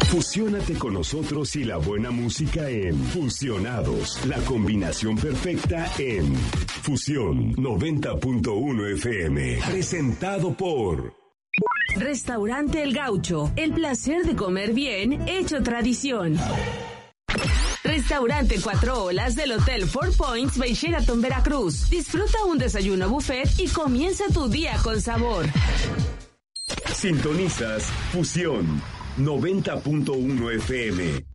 Fusiónate con nosotros y la buena música en Fusionados, la combinación perfecta en Fusión 90.1 FM, presentado por Restaurante El Gaucho, el placer de comer bien, hecho tradición. Restaurante Cuatro Olas del Hotel Four Points by Sheraton Veracruz. Disfruta un desayuno buffet y comienza tu día con sabor. Sintonizas Fusión 90.1 FM.